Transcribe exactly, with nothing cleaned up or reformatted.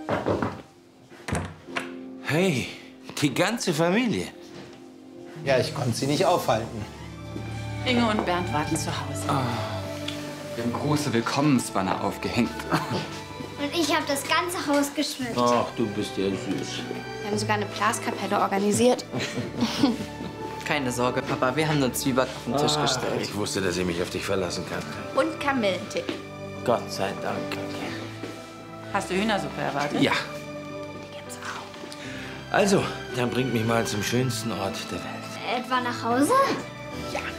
Hey, die ganze Familie. Ja, ich konnte sie nicht aufhalten. Inge und Bernd warten zu Hause. Wir haben große Willkommensbanner aufgehängt. Und ich habe das ganze Haus geschmückt. Ach, du bist ja süß. Wir haben sogar eine Blaskapelle organisiert. Keine Sorge, Papa, wir haben eine Zwieback auf den Tisch Ah, gestellt. ich wusste, dass ich mich auf dich verlassen kann. Und Kamillentee. Gott sei Dank. Hast du Hühnersuppe erwartet? Ja. Die gibt's auch. Also, dann bringt mich mal zum schönsten Ort der Welt. Etwa nach Hause?